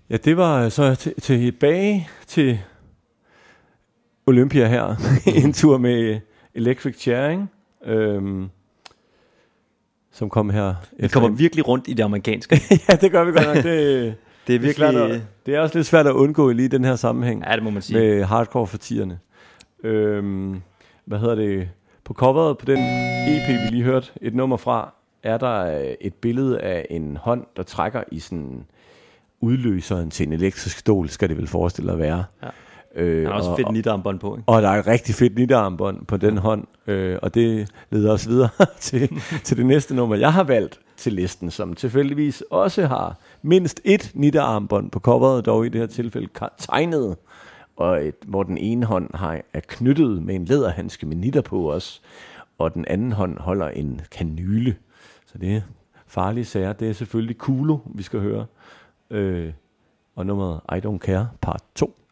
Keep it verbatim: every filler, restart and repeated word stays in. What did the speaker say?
Ja, det var så til, tilbage til Olympia her. En tur med Electric Chair, ikke? Øhm, som kom her. Vi kommer en... virkelig rundt i det amerikanske. Ja, det gør vi godt nok. Det, det er virkelig... Det er, at, det er også lidt svært at undgå lige den her sammenhæng. Ja, det må man sige. Med hardcore-partierne. Øhm, hvad hedder det? På coveret på den E P, vi lige hørte et nummer fra, er der et billede af en hånd, der trækker i sådan udløseren til en elektrisk stol, skal det vel forestille at være. Ja. Øh, der er også og, fedt nitterarmbånd på, ikke? Og der er et rigtig fedt nitterarmbånd på den hånd, øh, og det leder os videre til, til det næste nummer, jeg har valgt til listen, som tilfældigvis også har mindst et nitterarmbånd på coveret, dog i det her tilfælde tegnet, og et, hvor den ene hånd har, er knyttet med en læderhandske med nitter på os, og den anden hånd holder en kanyle. Så det er farlige sager. Det er selvfølgelig Kulo, vi skal høre. Øh, og nummeret I Don't Care, part to.